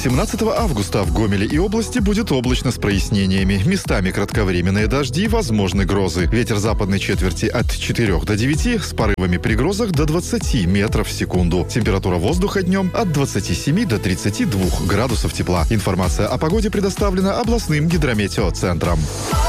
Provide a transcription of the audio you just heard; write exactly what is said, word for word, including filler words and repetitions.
семнадцатого августа в Гомеле и области будет облачно с прояснениями. Местами кратковременные дожди, возможны грозы. Ветер западной четверти от четырёх до девяти, с порывами при грозах до двадцати метров в секунду. Температура воздуха днем от двадцати семи до тридцати двух градусов тепла. Информация о погоде предоставлена областным гидрометеоцентром.